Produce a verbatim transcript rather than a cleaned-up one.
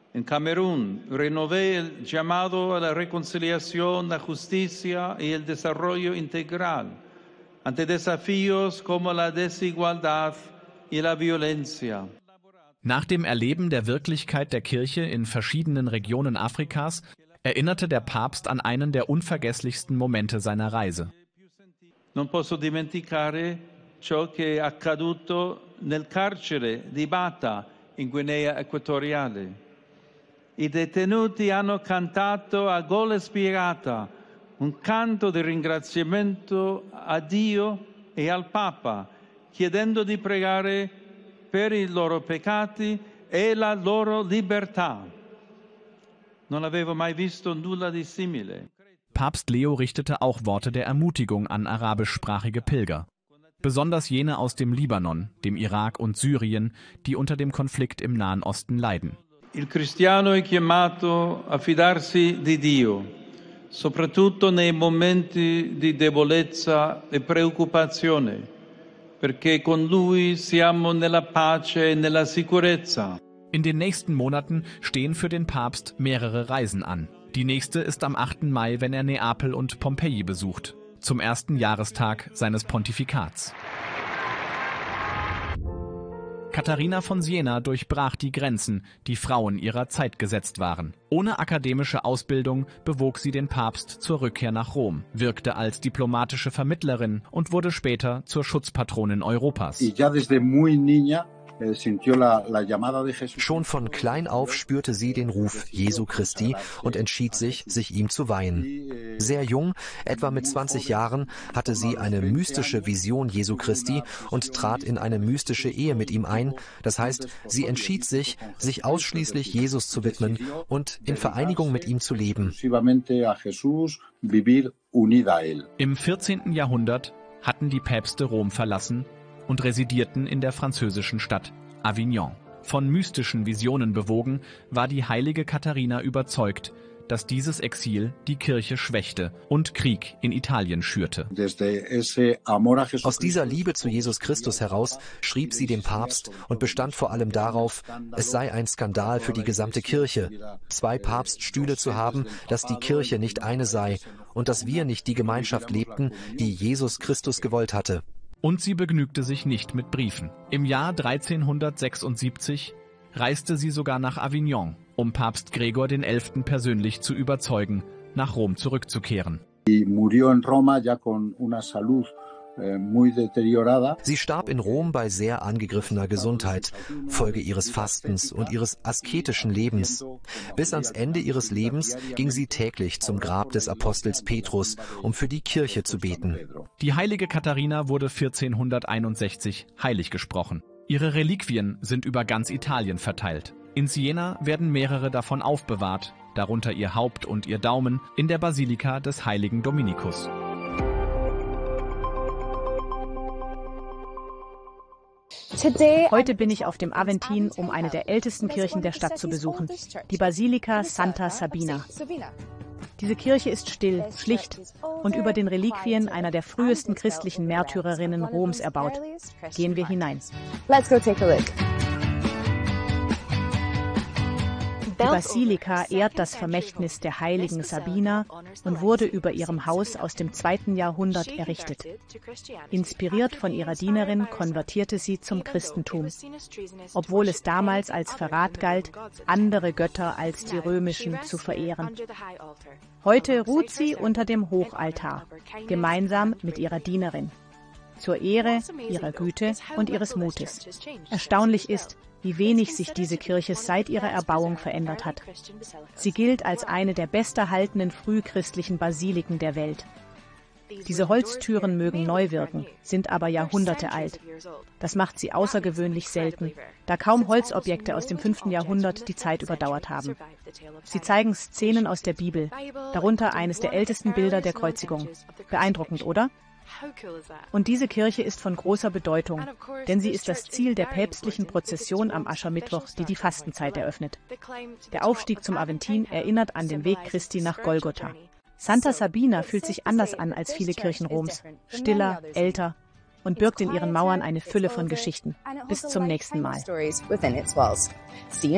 En Camerún, renové el llamado a la reconciliación, la justicia y el desarrollo integral ante desafíos como la desigualdad y la violencia. Nach dem Erleben der Wirklichkeit der Kirche in verschiedenen Regionen Afrikas erinnerte der Papst an einen der unvergesslichsten Momente seiner Reise. Non posso dimenticare ciò che è accaduto nel carcere di Bata in Guinea Equatoriale. I detenuti hanno cantato a gola spiegata un canto di ringraziamento a Dio e al Papa, chiedendo di pregare per i loro peccati e la loro libertà. Non avevo mai visto nulla di simile. Papst Leo richtete auch Worte der Ermutigung an arabischsprachige Pilger. Besonders jene aus dem Libanon, dem Irak und Syrien, die unter dem Konflikt im Nahen Osten leiden. Il cristiano è chiamato a fidarsi di Dio, soprattutto nei momenti di debolezza e preoccupazione, perché con Lui siamo nella pace e nella sicurezza. In den nächsten Monaten stehen für den Papst mehrere Reisen an. Die nächste ist am achten Mai, wenn er Neapel und Pompeji besucht, zum ersten Jahrestag seines Pontifikats. Katharina von Siena durchbrach die Grenzen, die Frauen ihrer Zeit gesetzt waren. Ohne akademische Ausbildung bewog sie den Papst zur Rückkehr nach Rom, wirkte als diplomatische Vermittlerin und wurde später zur Schutzpatronin Europas. Schon von klein auf spürte sie den Ruf Jesu Christi und entschied sich, sich ihm zu weihen. Sehr jung, etwa mit zwanzig Jahren, hatte sie eine mystische Vision Jesu Christi und trat in eine mystische Ehe mit ihm ein. Das heißt, sie entschied sich, sich ausschließlich Jesus zu widmen und in Vereinigung mit ihm zu leben. Im vierzehnten Jahrhundert hatten die Päpste Rom verlassen und residierten in der französischen Stadt Avignon. Von mystischen Visionen bewogen, war die heilige Katharina überzeugt, dass dieses Exil die Kirche schwächte und Krieg in Italien schürte. Aus dieser Liebe zu Jesus Christus heraus schrieb sie dem Papst und bestand vor allem darauf, es sei ein Skandal für die gesamte Kirche, zwei Papststühle zu haben, dass die Kirche nicht eine sei und dass wir nicht die Gemeinschaft lebten, die Jesus Christus gewollt hatte. Und sie begnügte sich nicht mit Briefen. Im Jahr dreizehnhundertsechsundsiebzig reiste sie sogar nach Avignon, um Papst Gregor den Elften persönlich zu überzeugen, nach Rom zurückzukehren. Sie starb in Rom bei sehr angegriffener Gesundheit, Folge ihres Fastens und ihres asketischen Lebens. Bis ans Ende ihres Lebens ging sie täglich zum Grab des Apostels Petrus, um für die Kirche zu beten. Die heilige Katharina wurde vierzehnhunderteinundsechzig heilig gesprochen. Ihre Reliquien sind über ganz Italien verteilt. In Siena werden mehrere davon aufbewahrt, darunter ihr Haupt und ihr Daumen, in der Basilika des heiligen Dominikus. Heute bin ich auf dem Aventin, um eine der ältesten Kirchen der Stadt zu besuchen, die Basilika Santa Sabina. Diese Kirche ist still, schlicht und über den Reliquien einer der frühesten christlichen Märtyrerinnen Roms erbaut. Gehen wir hinein. Let's go take a look. Die Basilika ehrt das Vermächtnis der heiligen Sabina und wurde über ihrem Haus aus dem zweiten Jahrhundert errichtet. Inspiriert von ihrer Dienerin konvertierte sie zum Christentum, obwohl es damals als Verrat galt, andere Götter als die römischen zu verehren. Heute ruht sie unter dem Hochaltar, gemeinsam mit ihrer Dienerin, zur Ehre ihrer Güte und ihres Mutes. Erstaunlich ist, wie wenig sich diese Kirche seit ihrer Erbauung verändert hat. Sie gilt als eine der besterhaltenen frühchristlichen Basiliken der Welt. Diese Holztüren mögen neu wirken, sind aber Jahrhunderte alt. Das macht sie außergewöhnlich selten, da kaum Holzobjekte aus dem fünften Jahrhundert die Zeit überdauert haben. Sie zeigen Szenen aus der Bibel, darunter eines der ältesten Bilder der Kreuzigung. Beeindruckend, oder? Und diese Kirche ist von großer Bedeutung, denn sie ist das Ziel der päpstlichen Prozession am Aschermittwoch, die die Fastenzeit eröffnet. Der Aufstieg zum Aventin erinnert an den Weg Christi nach Golgotha. Santa Sabina fühlt sich anders an als viele Kirchen Roms, stiller, älter und birgt in ihren Mauern eine Fülle von Geschichten. Bis zum nächsten Mal.